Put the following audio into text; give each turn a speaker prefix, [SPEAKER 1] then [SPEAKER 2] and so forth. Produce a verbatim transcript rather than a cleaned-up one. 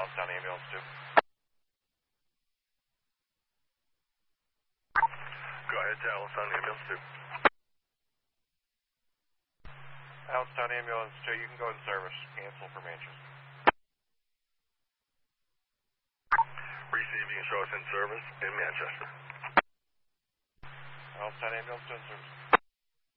[SPEAKER 1] Allenstown Ambulance two.
[SPEAKER 2] Go ahead to Allenstown Ambulance two.
[SPEAKER 1] Allenstown Ambulance two, you can go in service. Cancel for Manchester.
[SPEAKER 2] Receiving, show us in service in Manchester.
[SPEAKER 1] Allenstown Ambulance two in service.